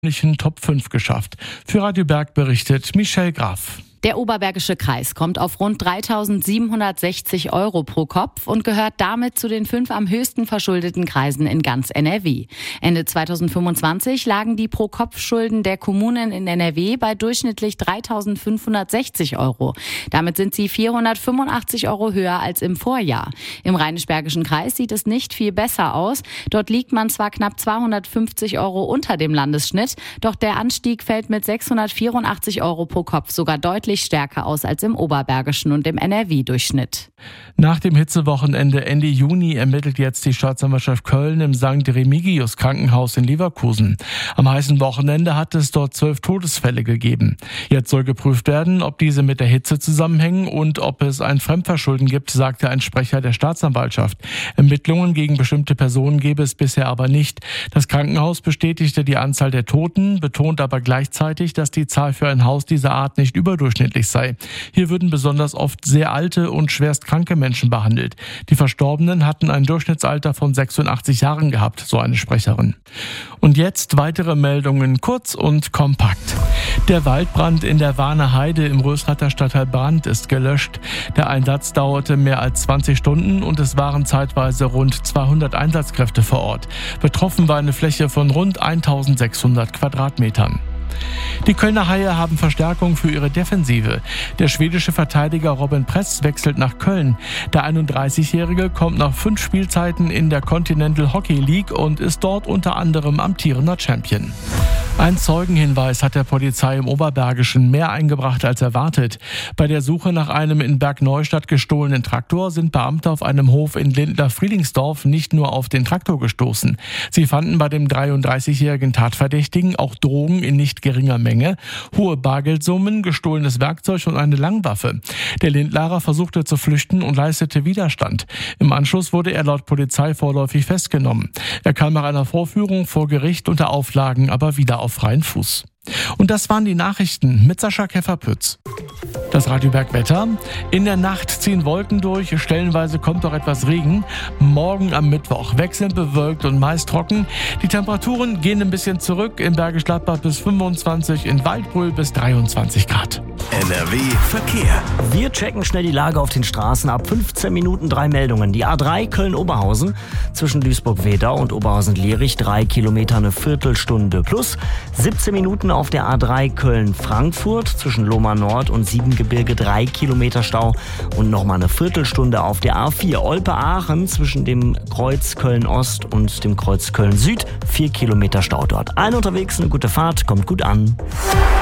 Top 5 geschafft. Für Radio Berg berichtet Michelle Graf. Der Oberbergische Kreis kommt auf rund 3.760 € pro Kopf und gehört damit zu den 5 am höchsten verschuldeten Kreisen in ganz NRW. Ende 2025 lagen die Pro-Kopf-Schulden der Kommunen in NRW bei durchschnittlich 3.560 €. Damit sind sie 485 € höher als im Vorjahr. Im Rheinisch-Bergischen Kreis sieht es nicht viel besser aus. Dort liegt man zwar knapp 250 € unter dem Landesschnitt, doch der Anstieg fällt mit 684 € pro Kopf sogar deutlich stärker aus als im Oberbergischen und im NRW-Durchschnitt. Nach dem Hitzewochenende Ende Juni ermittelt jetzt die Staatsanwaltschaft Köln im St. Remigius Krankenhaus in Leverkusen. Am heißen Wochenende hat es dort 12 Todesfälle gegeben. Jetzt soll geprüft werden, ob diese mit der Hitze zusammenhängen und ob es ein Fremdverschulden gibt, sagte ein Sprecher der Staatsanwaltschaft. Ermittlungen gegen bestimmte Personen gäbe es bisher aber nicht. Das Krankenhaus bestätigte die Anzahl der Toten, betont aber gleichzeitig, dass die Zahl für ein Haus dieser Art nicht überdurchschnittlich sei. Hier würden besonders oft sehr alte und schwerst kranke Menschen behandelt. Die Verstorbenen hatten ein Durchschnittsalter von 86 Jahren gehabt, so eine Sprecherin. Und jetzt weitere Meldungen, kurz und kompakt. Der Waldbrand in der Warner Heide im Rösrather Stadtteil Brand ist gelöscht. Der Einsatz dauerte mehr als 20 Stunden und es waren zeitweise rund 200 Einsatzkräfte vor Ort. Betroffen war eine Fläche von rund 1.600 Quadratmetern. Die Kölner Haie haben Verstärkung für ihre Defensive. Der schwedische Verteidiger Robin Press wechselt nach Köln. Der 31-Jährige kommt nach 5 Spielzeiten in der Continental Hockey League und ist dort unter anderem amtierender Champion. Ein Zeugenhinweis hat der Polizei im Oberbergischen mehr eingebracht als erwartet. Bei der Suche nach einem in Bergneustadt gestohlenen Traktor sind Beamte auf einem Hof in Lindlar-Frielingsdorf nicht nur auf den Traktor gestoßen. Sie fanden bei dem 33-jährigen Tatverdächtigen auch Drogen in nicht geringer Menge, hohe Bargeldsummen, gestohlenes Werkzeug und eine Langwaffe. Der Lindlarer versuchte zu flüchten und leistete Widerstand. Im Anschluss wurde er laut Polizei vorläufig festgenommen. Er kam nach einer Vorführung vor Gericht unter Auflagen aber wieder auf freien Fuß. Und das waren die Nachrichten mit Sascha Käfer-Pütz. Das Radio Berg Wetter. In der Nacht ziehen Wolken durch, stellenweise kommt auch etwas Regen. Morgen am Mittwoch wechselnd bewölkt und meist trocken. Die Temperaturen gehen ein bisschen zurück, in Bergisch Gladbach bis 25, in Waldbröl bis 23 Grad. NRW Verkehr. Wir checken schnell die Lage auf den Straßen. Ab 15 Minuten 3 Meldungen. Die A3 Köln-Oberhausen zwischen Duisburg-Wedau und Oberhausen-Lierich 3 Kilometer eine Viertelstunde plus. 17 Minuten auf der A3 Köln-Frankfurt zwischen Lohmar Nord und Siebengebirge 3 Kilometer Stau und nochmal eine Viertelstunde auf der A4 Olpe-Aachen zwischen dem Kreuz Köln-Ost und dem Kreuz Köln-Süd 4 Kilometer Stau dort. Allen unterwegs eine gute Fahrt, kommt gut an.